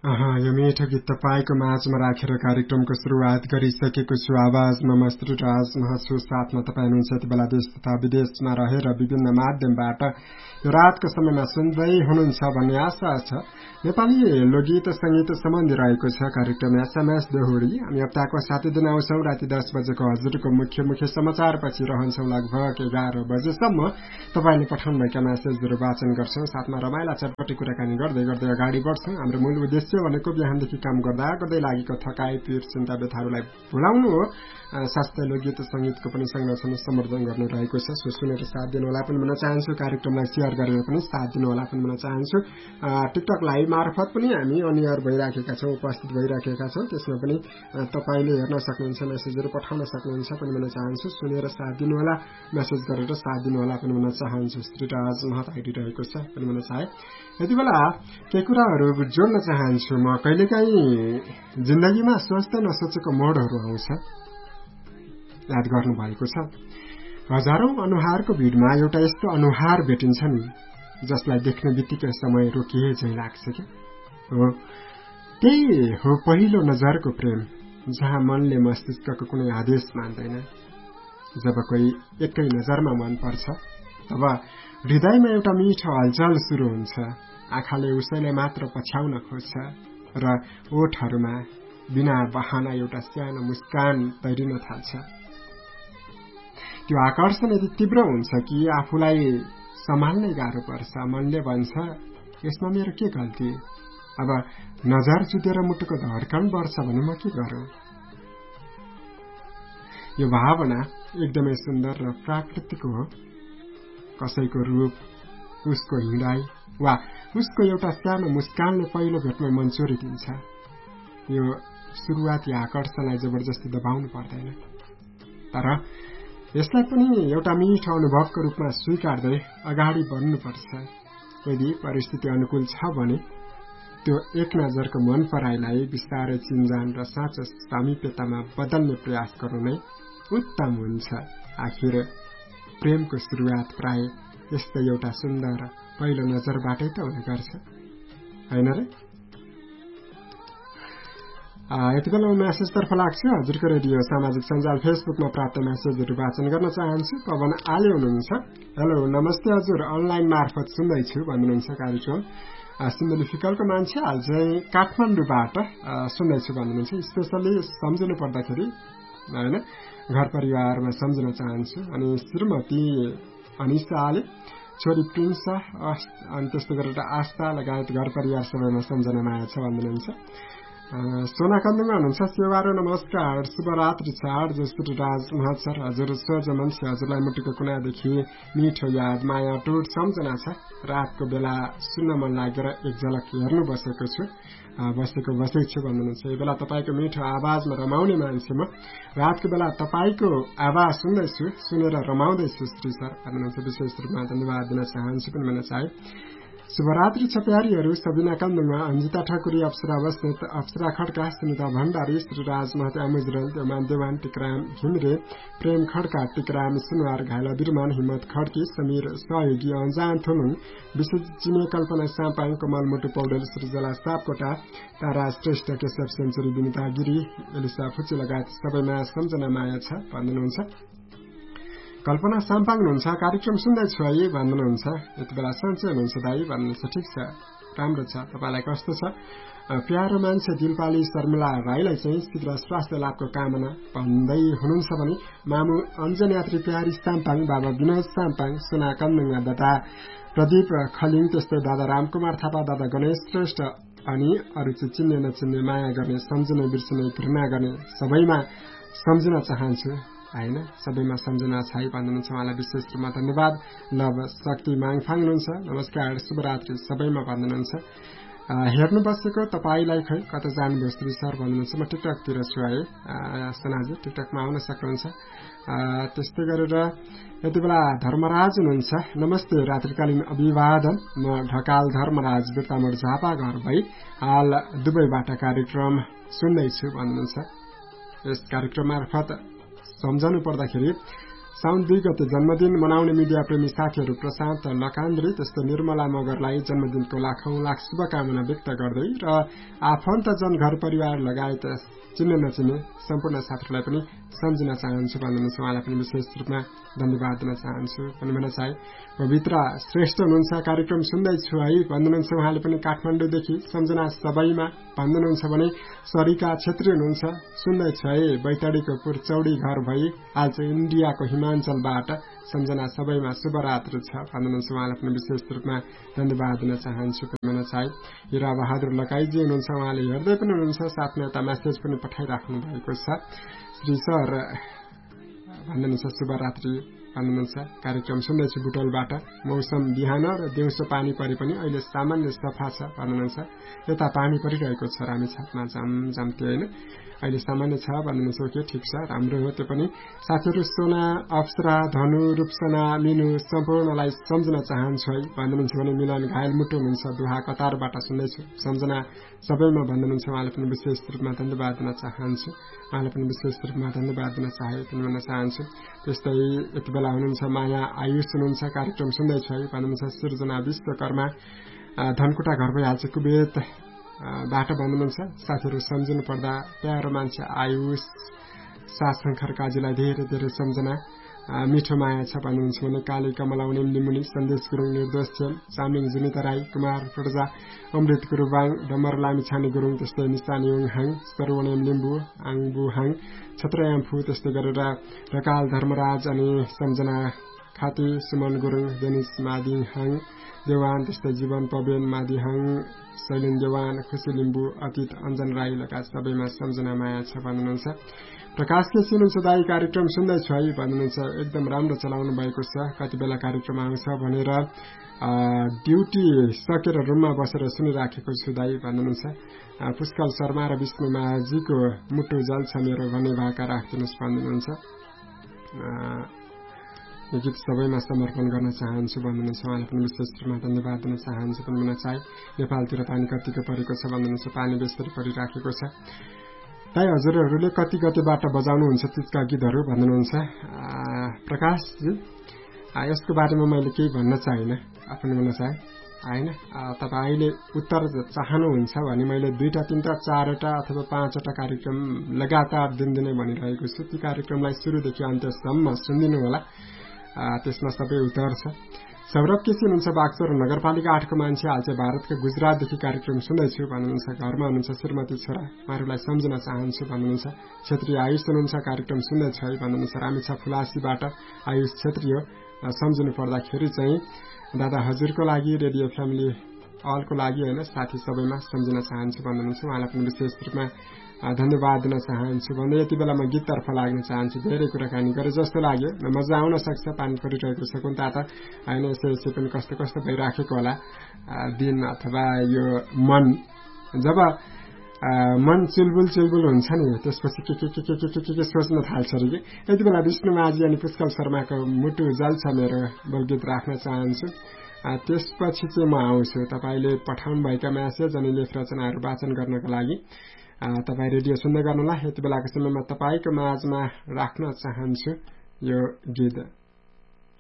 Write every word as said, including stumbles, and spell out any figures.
अह यो मिठो गीत तपाईँको माझमा राखेर कार्यक्रमको शुरूआत गरिसकेको छु। आवाजमा म श्रीराज महसु साथमा तपाईँ हुनुहुन्छ यति बेला देश तथा विदेशमा रहेर विभिन्न माध्यमबाट यो रातको समयमा सुन्दै हुनुहुन्छ भन्ने आशा छ। नेपाली लोकगीत संगीत सम्बन्धी रहेको छ कार्यक्रम एसएमएस दोहोरी। हामी हप्ताको सातै दिन आउँछौं राति दस बजेको हजुरको मुख्य मुख्य समाचारपछि रहन्छौं लगभग एघार बजेसम्म। तपाईँले पठाउनुभएका मेसेजहरू वाचन गर्छौं, साथमा रमाइला चटपटी कुराकानी गर्दै गर्दै अगाडि बढ्छौं। हाम्रो मूल उद्देश्य भनेको बिहानदेखि काम गर्दा गर्दै लागेको थकाइ पीर चिन्ता व्यथाहरूलाई भुलाउनु हो। शास्त्रीय लोकगीत संगीतको पनि संरक्षण सम्वर्धन गर्नु रहेको छ। सो सुनेर साथ दिनुहोला पनि भन्न चाहन्छु, कार्यक्रमलाई शेयर गरेर पनि साथ दिनुहोला पनि भन्न चाहन्छु। टिकटक लाइभ मार्फत पनि हामी अनियर भइराखेका छौं, उपस्थित भइराखेका छौं। त्यसमा पनि तपाईले हेर्न सक्नुहुन्छ, मेसेजहरू पठाउन सक्नुहुन्छ पनि भन्न चाहन्छु। सुनेर साथ दिनुहोला, मेसेज गरेर साथ दिनुहोला पनि भन्न चाहन्छु। श्रीराज महत आइडी रहेको छ पनि भन्न चाहे। यति बेला केही कुराहरू जोड्न चाहन्छु म। कहिलेकाहीँ जिन्दगीमा सोच्दै नसोचेको मोडहरू आउँछ, याद गर्नु भएको छ। हजारौं अनुहारको भिडमा एउटा यस्तो अनुहार भेटिन्छ नि जसलाई देख्ने बित्तिकै समय रोकिए झैं लाग्छ क्या। हो त्यही हो पहिलो नजरको प्रेम, जहाँ मनले मस्तिष्कको कुनै आदेश मान्दैन। जब कोही एकै नजरमा मन पर्छ तब हृदयमा एउटा मिठो हलचल सुरु हुन्छ। आँखाले उसैलाई मात्र पछ्याउन खोज्छ र ओठहरूमा बिना बहाना एउटा सानो मुस्कान तैरिन थाल्छ। त्यो आकर्षण यति तीव्र हुन्छ कि आफूलाई सम्हाल्नै गाह्रो पर्छ। मनले भन्छ, यसमा मेरो के गल्ती? अब नजर चुदेर मुटुको धड्कन बढ्छ भने म के गरौं? यो भावना एकदमै सुन्दर र प्राकृतिक हो। कसैको रूप, उसको हिँडाइ वा उसको एउटा सानो मुस्कानले पहिलो भेटमै मन चोरिदिन्छ। यो सुरुवाती आकर्षणलाई जबरजस्ती दबाउनु पर्दैन, तर यसलाई पनि एउटा मिठो अनुभवको रूपमा स्वीकार्दै अगाडि बढ्नुपर्छ। यदि परिस्थिति अनुकूल छ भने त्यो एक नजरको मन पराइलाई बिस्तारै चिन्जान र साँचो सामिप्यतामा बदल्ने प्रयास गर्नु नै उत्तम हुन्छ। आखिर प्रेमको सुरुवात प्राय यस्तै एउटा सुन्दर पहिलो नजरबाटै त हुने गर्छ, हैन र? यति बेला म मेसेजतर्फ लाग्छु। हजुरको रेडियो सामाजिक सञ्जाल फेसबुकमा प्राप्त मेसेजहरू वाचन गर्न चाहन्छु। पवन आले हुनुहुन्छ। हेलो नमस्ते हजुर, अनलाइन मार्फत सुन्दैछु भन्नुहुन्छ कार्यक्रम। सिन्धुली फिकलको मान्छे हाल चाहिँ काठमाडौँबाट सुन्दैछु भन्नुहुन्छ। स्पेसल्ली सम्झनु पर्दाखेरि हैन घर परिवारमा सम्झन चाहन्छु। अनि श्रीमती अनिसा आले, छोरी प्रिन्सा अनि त्यस्तै गरेर आस्था लगायत घर परिवार सबैमा सम्झना माया छ भन्नुहुन्छ। सोना कन्दुङमा हुनुहुन्छ। सेवारो नमस्कार, शुभरात्रि चाड जसरी राज महत्सर हजुर सोझ मान्छे, हजुरलाई मुटुको कुनादेखि मिठो याद माया टुट सम्झना छ। रातको बेला सुन्न मन लागेर एक झलक हेर्नु बसेको छु बसेको बसै छु भन्नुहुन्छ। यो बेला तपाईँको मिठो आवाजमा रमाउने मान्छे म। रातको बेला तपाईँको आवाज सुन्दैछु, सुनेर रमाउँदैछु श्री सर भन्नुहुन्छ। विशेष रूपमा धन्यवाद दिन चाहन्छु पनि भन्न चाहे। शुभरात्रि छ प्यारीहरू। सबिना कन्दुङमा, अन्जिता ठकुरी, अप्सरा बस्नेत, अप्सरा खड्का, सुनिता भण्डारी, श्रीराज महत, अमुजरल, देवान देवान, टिकराम घिमरे, प्रेम खड्का, टिकराम सुनवार, घायला बिरमान, हिम्मत खड्की, समीर सहयोगी, अन्जान थुलुङ, विशेष चिने, कल्पना सापाङ, कमल मोटु पौडेल, सृजला सापकोटा, तारा श्रेष्ठ, केशव सेन्चुरी, विनिता गिरी, एलिसा फुची लगायत सबैमा सम्झना माया छ भन्नुहुन्छ। कल्पना साम्पाङ हुनुहुन्छ। कार्यक्रम सुन्दैछु है भन्नुहुन्छ। यति बेला सन्चै हुनुहुन्छ दाई भन्नुहुन्छ। ठिक छ, राम्रो छ। तपाईँलाई कस्तो छ? प्यारो मान्छे दिलपाली शर्मिला राईलाई चाहिँ शीघ्र स्वास्थ्य लाभको कामना भन्दै हुनुहुन्छ भने मामु अञ्जन यात्री प्यारी साम्पाङ, बाबा विनोद साम्पाङ, सुना कन्दुङमा दादा प्रदीप खलिङ, त्यस्तै दादा रामकुमार थापा, दादा गणेश श्रेष्ठ अनि अरू चाहिँ चिन्ने नचिन्ने, माया गर्ने, सम्झने, बिर्सने, घृणा गर्ने सबैमा सम्झिन चाहन्छु हैन। सबैमा सम्झना छ है भन्नुहुन्छ। उहाँलाई विशेष रूपमा धन्यवाद। लभ शक्ति माङफाङ हुनुहुन्छ। नमस्कार, शुभरात्रि सबैमा भन्नुहुन्छ। हेर्नु बसेको तपाईँलाई खै कता जानुभयो श्री सर भन्नुहुन्छ। म टिकटकतिर छु है सनाजी, टिकटकमा आउन सक्नुहुन्छ। त्यस्तै गरेर यति बेला धर्मराज हुनुहुन्छ। नमस्ते, रात्रिकालीन अभिवादन। म ढकाल धर्मराज, बिर्तामोड झापा घर भई हाल दुबईबाट कार्यक्रम सुन्दैछु भन्नुहुन्छ। यस कार्यक्रम मार्फत सम्झनु पर्दाखेरि साउन दुई गते जन्मदिन मनाउने मिडिया प्रेमी साथीहरू प्रशान्त लकान्द्री त्यस्तो निर्मला मगरलाई जन्मदिनको लाखौं लाख शुभकामना व्यक्त गर्दै र आफन्तजन घर परिवार लगायत चिन्ने नचिन्ने सम्पूर्ण साथीहरूलाई पनि सम्झिन चाहन्छु भन्नुहुन्छ। उहाँलाई पनि विशेष रूपमा धन्यवाद दिन चाहन्छु पनि भन्न चाहे। पवित्र श्रेष्ठ हुनुहुन्छ, कार्यक्रम सुन्दैछु है भन्नुहुन्छ। उहाँले पनि काठमाडौँदेखि सम्झना सबैमा भन्नुहुन्छ भने सरिका छेत्री हुनुहुन्छ, सुन्दैछु है बैतडीको पुरचौडी घर भई आज इन्डियाको हिमाञ्चलबाट सम्झना सबैमा शुभरात्री छ भन्नुहुन्छ। उहाँलाई पनि विशेष रूपमा धन्यवाद दिन चाहन्छु पनि भन्न चाहे। हिरा बहादुर लकाईजी हुनुहुन्छ, उहाँले हेर्दै पनि हुनुहुन्छ, साथमा एउटा मेसेज पनि पठाइराख्नु भएको छ। श्री सर भन्नुहुन्छ शुभरात्री भन्नुहुन्छ। कार्यक्रम सुन्दैछु बुटोलबाट, मौसम बिहान र दिउँसो पानी परे पनि अहिले सामान्य सफा छ भन्नुहुन्छ। यता पानी परिरहेको छ रामेछापमा जाम जाम्ते होइन, अहिले सामान्य छ भन्नुहुन्छ। ओके ठिक छ, राम्रो हो त्यो पनि। साथीहरू सोना, अप्सरा, धनु, रूपसना, मिनु सम्पूर्णलाई सम्झन चाहन्छु है भन्नुहुन्छ भने मिलन घायल मुटु हुनुहुन्छ, दुहा कतारबाट सुन्दैछु सम्झना सबैमा भन्नुहुन्छ। उहाँले पनि विशेष रूपमा धन्यवाद दिन चाहन्छु उहाँले पनि विशेष रूपमा धन्यवाद दिन चाहे पनि भन्न चाहन्छु। त्यस्तै यति बेला हुनुहुन्छ माया आयुष हुनुहुन्छ, कार्यक्रम सुन्दैछु है भन्नुहुन्छ। सृजना विश्वकर्मा धनकुटा घर भइहाल्छ कुवेत बाट भन्नुहुन्छ। साथीहरू सम्झिनु पर्दा प्यारो मान्छे आयुष साशंकर काजीलाई धेरै धेरै सम्झना, मिठो माया छ भन्नुहुन्छ भने काली कमलाउने लिमुनी सन्देश गुरुङ, निर्दोष छेल, चामिङ जुनिता राई, कुमार प्रजा, अमृत गुरुबाङ, डमर लामी छाने गुरुङ, त्यस्तै निशानी उङहाङ, सरवनेम लिम्बू, आङबुहाङ, छत्रयाम्फू, त्यस्तै गरेर रकाल धर्मराज अनि सम्झना खाती, सुमन गुरुङ, जेनिस मादिहाङ देवान, त्यस्तै जीवन पबेन मादिहाङ, शैलिन देवान, खुसी लिम्बू, अतीत अञ्जन राई लगायत सबैमा सम्झना माया छ भन्नुहुन्छ। प्रकाश केसी हुनुहुन्छ, दाई कार्यक्रम सुन्दैछु है भन्नुहुन्छ। एकदम राम्रो चलाउनु भएको छ, कति बेला कार्यक्रम आउँछ भनेर ड्युटी सकेर रुममा बसेर सुनिराखेको छु दाई भन्नुहुन्छ। पुष्कल शर्मा र विष्णु माझीको मुटु जल छ मेरो भन्ने भाका राखिदिनुहोस् भन्नुहुन्छ। यो गीत सबैमा समर्पण गर्न चाहन्छु भन्नुहुन्छ। उहाँलाई पनि विशेष रूपमा धन्यवाद दिन चाहन्छु पनि भन्न चाहे। नेपालतिर पानी कतिको परेको छ भन्नुहुन्छ, पानी बेसरी परिराखेको छ। दाइ हजुरहरूले कति गतेबाट बजाउनुहुन्छ तीजका गीतहरू भन्नुहुन्छ। प्रकाशजी यसको बारेमा मैले केही भन्न चाहिनँ, आफ्नो भन्न चाहे होइन। तपाईँले उत्तर चाहनुहुन्छ भने मैले दुईटा तीनटा चारवटा अथवा पाँचवटा कार्यक्रम लगातार दिनदिनै भनिरहेको छु। ती कार्यक्रमलाई सुरुदेखि अन्त्यसम्म सुनिदिनु होला, त्यसमा सबै उत्तर छ। सौरभ केसी हुनुहुन्छ, बागचोर नगरपालिका आठको मान्छे हाल्चे भारतको गुजरातदेखि कार्यक्रम सुन्दैछु भन्नुहुन्छ। घरमा हुनुहुन्छ श्रीमती छोरा, उहाँहरूलाई सम्झन चाहन्छु भन्नुहुन्छ। क्षेत्रीय आयुष हुनुहुन्छ, कार्यक्रम सुन्दैछ है भन्नुहुन्छ। रामेछा फुलासीबाट आयुष क्षेत्रीय सम्झिनु पर्दाखेरि चाहिँ दादा हजुरको लागि, रेडियो फ्यामिली अलको लागि होइन, साथी सबैमा सम्झिन चाहन्छु भन्नुहुन्छ। उहाँलाई पनि विशेष रूपमा धन्यवाद दिन चाहन्छु भन्दै यति बेला म गीततर्फ लाग्न चाहन्छु। धेरै कुराकानी गरे जस्तो लाग्यो, मजा आउन सक्छ, पानी परिरहेको छ कुन ता होइन, यसो यसो पनि कस्तो कस्तो भइराखेको होला दिन अथवा यो मन, जब मन चुलबुल चुलबुल हुन्छ नि त्यसपछि के के के के के के के सोच्न थाल्छ अरे कि। यति बेला विष्णु माझी अनि पुष्कल शर्माको मुटु जल छ मेरो बोलगीत राख्न चाहन्छु। त्यसपछि चाहिँ म आउँछु तपाईँले पठाउनुभएका म्यासेज अनि लेख रचनाहरू वाचन गर्नको लागि। तपाईँ रेडियो सुन्दै गर्नुहोला। यति बेलाको समयमा तपाईँको माझमा राख्न चाहन्छु यो गीत।